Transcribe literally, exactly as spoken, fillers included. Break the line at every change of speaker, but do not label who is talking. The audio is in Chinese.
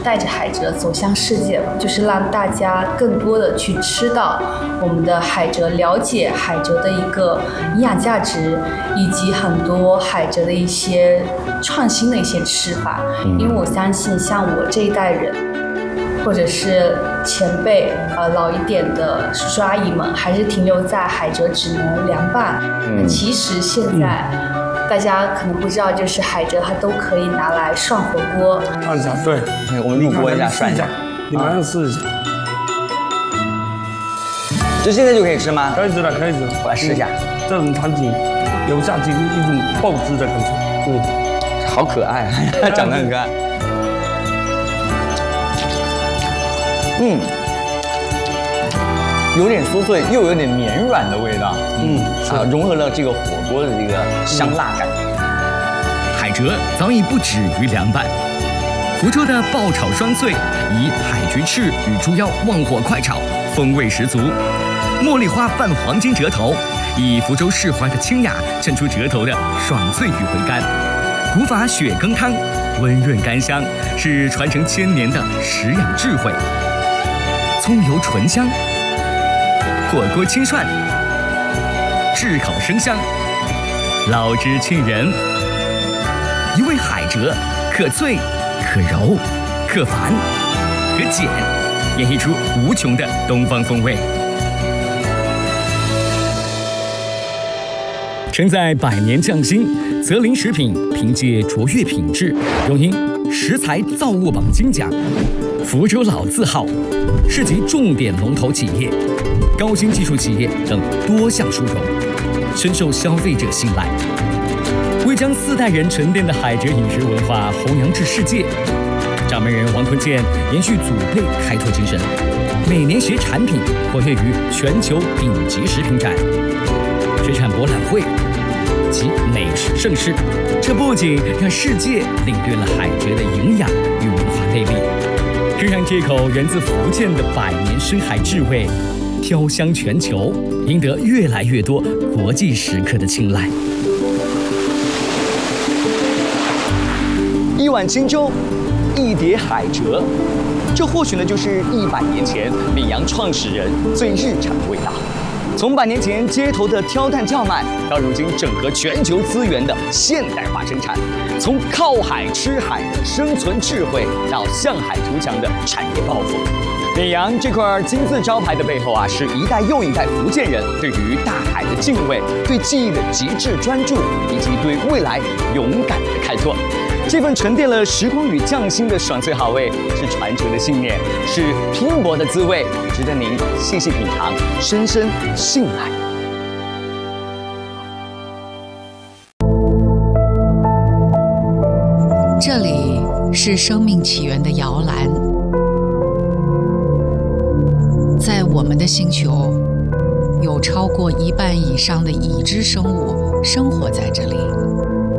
带着海蜇走向世界，就是让大家更多的去吃到我们的海蜇，了解海蜇的一个营养价值，以及很多海蜇的一些创新的一些吃法。嗯、因为我相信，像我这一代人，或者是前辈呃老一点的叔叔阿姨们，还是停留在海蜇只能凉拌。嗯、其实现在。嗯大家可能不知道，就是海蜇它都可以拿来涮火锅。
看一下，对，
我们录播一下，涮一下，
你马上试一下。
这现在就可以吃吗？
可以吃了，可以吃。
我来试一下。
这种场景，有下去一种爆汁的感觉。
嗯，好可爱，长得很可爱。嗯。有点酥脆，又有点绵软的味道，嗯，啊，融合了这个火锅的这个香辣感。
海蜇早已不止于凉拌，福州的爆炒双脆以海菊翅与猪腰旺火快炒，风味十足；茉莉花拌黄金折头，以福州释怀的清雅衬出折头的爽脆与回甘；古法雪羹汤，温润甘香，是传承千年的食养智慧；葱油醇香。火锅清涮，炙烤生香，捞汁沁人。一味海蜇，可脆，可柔，可繁，可简，演绎出无穷的东方风味。承载百年匠心，泽林食品凭借卓越品质，荣膺食材造物榜金奖，福州老字号，市级重点龙头企业。高新技术企业等多项殊荣，深受消费者信赖。为将四代人沉淀的海蜇饮食文化弘扬至世界，掌门人王坤健延续祖辈开拓精神，每年携产品活跃于全球顶级食品展、水产博览会及美食盛事。这不仅让世界领略了海蜇的营养与文化魅力，更让这口源自福建的百年深海智慧飘香全球，赢得越来越多国际食客的青睐。
一碗清粥，一碟海蜇，这或许呢就是一百年前闽洋创始人最日常的味道。从百年前街头的挑担叫卖，到如今整合全球资源的现代化生产；从靠海吃海的生存智慧，到向海图强的产业抱负。闽洋这块金字招牌的背后啊，是一代又一代福建人对于大海的敬畏、对记忆的极致专注，以及对未来勇敢的开拓。这份沉淀了时光与匠心的爽脆好味，是传承的信念，是拼搏的滋味，值得您细细品尝，深深信赖。
这里是生命起源的摇篮。在我们的星球，有超过一半以上的已知生物生活在这里。